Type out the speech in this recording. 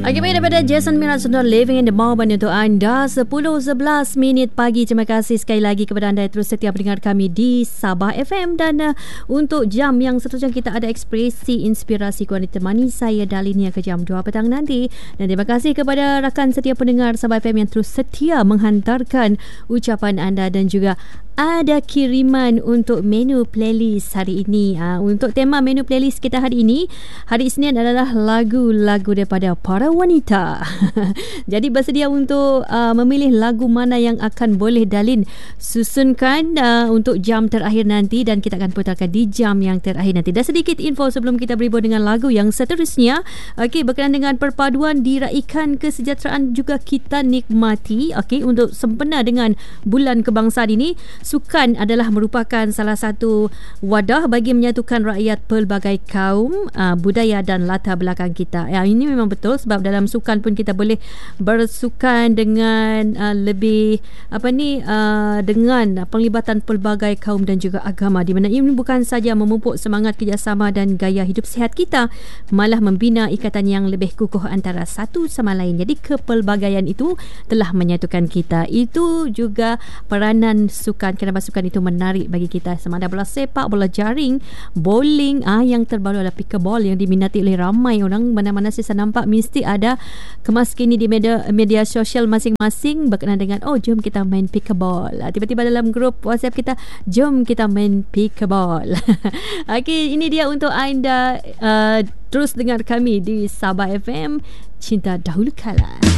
Okey, baik, daripada Jason Miraz untuk Living in the Moment untuk anda 10-11 minit pagi. Terima kasih sekali lagi kepada anda yang terus setia mendengar kami di Sabah FM. Dan untuk jam yang seterusnya kita ada ekspresi inspirasi kuan ditemani saya Dalinia ke jam 2 petang nanti. Dan terima kasih kepada rakan setia pendengar Sabah FM yang terus setia menghantarkan ucapan anda dan juga ada kiriman untuk menu playlist hari ini. Untuk tema menu playlist kita hari ini, hari Isnin adalah lagu-lagu daripada para wanita. Jadi bersedia untuk memilih lagu mana yang akan boleh Dalin susunkan untuk jam terakhir nanti, dan kita akan putarkan di jam yang terakhir nanti. Dan sedikit info sebelum kita beribu dengan lagu yang seterusnya. Okey, berkenaan dengan perpaduan diraikan kesejahteraan juga kita nikmati. Okey, untuk sempena dengan bulan kebangsaan ini, sukan adalah merupakan salah satu wadah bagi menyatukan rakyat pelbagai kaum, budaya dan latar belakang kita. Ini memang betul, sebab dalam sukan pun kita boleh bersukan dengan lebih dengan penglibatan pelbagai kaum dan juga agama, di mana ini bukan saja memupuk semangat kerjasama dan gaya hidup sihat kita, malah membina ikatan yang lebih kukuh antara satu sama lain. Jadi kepelbagaian itu telah menyatukan kita. Itu juga peranan sukan. Kenapa sukan itu menarik bagi kita, sama ada bola sepak, bola jaring, bowling, yang terbaru adalah pickleball yang diminati oleh ramai orang. Mana-mana saya nampak mesti ada kemas kini di media sosial masing-masing berkenaan dengan jom kita main pickleball. Tiba-tiba dalam grup WhatsApp kita, jom kita main pickleball. Okey, ini dia untuk anda terus dengar kami di Sabah FM, Cinta Dahulu Kala.